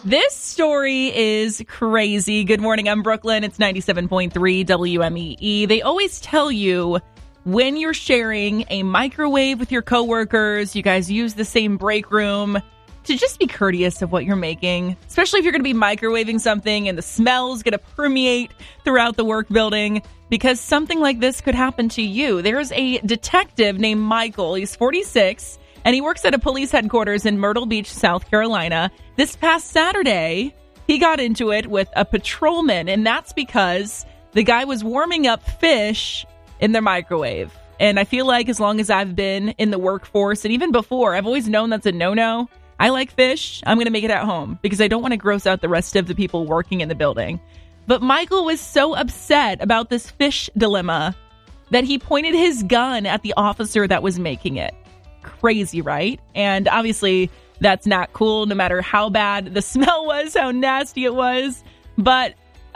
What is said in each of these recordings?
This story is crazy. Good morning, I'm Brooklyn. It's 97.3 WMEE. They always tell you when you're sharing a microwave with your coworkers, you guys use the same break room, to just be courteous of what you're making, especially if you're going to be microwaving something and the smell's going to permeate throughout the work building, because something like this could happen to you. There's a detective named Michael. He's 46, and he works at a police headquarters in Myrtle Beach, South Carolina. This past Saturday, he got into it with a patrolman, and that's because the guy was warming up fish in their microwave. And I feel like as long as I've been in the workforce, and even before, I've always known that's a no-no. I like fish. I'm going to make it at home because I don't want to gross out the rest of the people working in the building. But Michael was so upset about this fish dilemma that he pointed his gun at the officer that was making it. Crazy, right? And obviously, that's not cool, no matter how bad the smell was, how nasty it was. But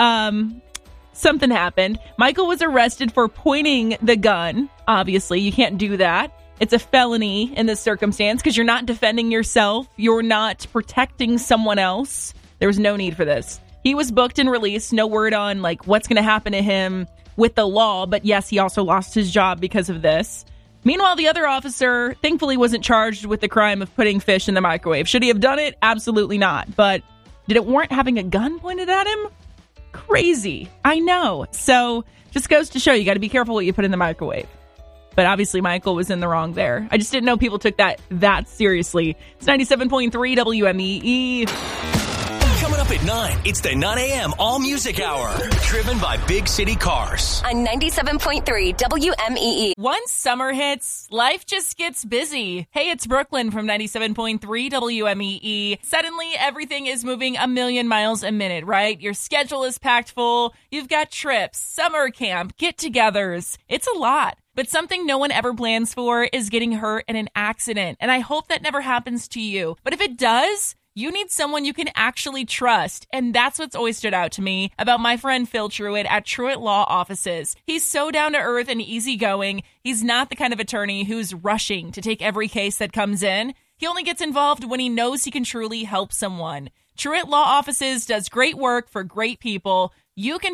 something happened. Michael was arrested for pointing the gun. Obviously, you can't do that. It's a felony in this circumstance because you're not defending yourself. You're not protecting someone else. There was no need for this. He was booked and released. No word on what's going to happen to him with the law. But yes, he also lost his job because of this. Meanwhile, the other officer thankfully wasn't charged with the crime of putting fish in the microwave. Should he have done it? Absolutely not. But did it warrant having a gun pointed at him? Crazy. I know. So just goes to show you got to be careful what you put in the microwave. But obviously, Michael was in the wrong there. I just didn't know people took that seriously. It's 97.3 WMEE. Coming up at 9, it's the 9 a.m. All Music Hour. Driven by Big City Cars. On 97.3 WMEE. Once summer hits, life just gets busy. Hey, it's Brooklyn from 97.3 WMEE. Suddenly, everything is moving a million miles a minute, right? Your schedule is packed full. You've got trips, summer camp, get-togethers. It's a lot. But something no one ever plans for is getting hurt in an accident. And I hope that never happens to you. But if it does, you need someone you can actually trust. And that's what's always stood out to me about my friend Phil Truitt at Truitt Law Offices. He's so down to earth and easygoing. He's not the kind of attorney who's rushing to take every case that comes in. He only gets involved when he knows he can truly help someone. Truitt Law Offices does great work for great people. You can